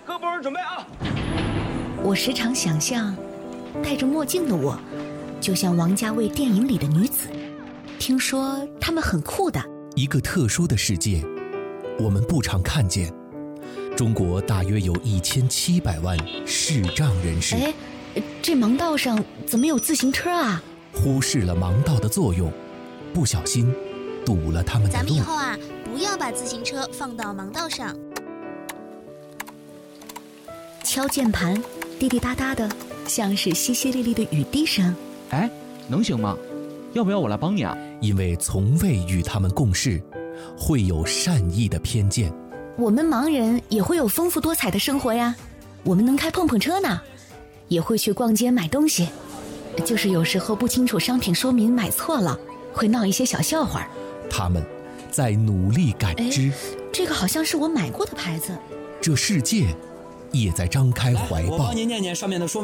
各部门准备啊！ 我时常想象，戴着墨镜的我，就像王家卫电影里的女子。听说她们很酷的。 一个特殊的世界，我们不常看见。中国大约有1700万视障人士。 哎，这盲道上怎么有自行车啊？ 忽视了盲道的作用，不小心堵了他们的路。 咱们以后啊，不要把自行车放到盲道上。 敲键盘，滴滴答答的，像是淅淅沥沥的雨滴声。 哎，能行吗？要不要我来帮你啊？ 因为从未与他们共事，会有善意的偏见。 我们盲人也会有丰富多彩的生活呀，我们能开碰碰车呢，也会去逛街买东西，就是有时候不清楚商品说明买错了，会闹一些小笑话。 他们在努力感知。 这个好像是我买过的牌子。 这世界也在张开怀抱。 我帮您念念上面的说明。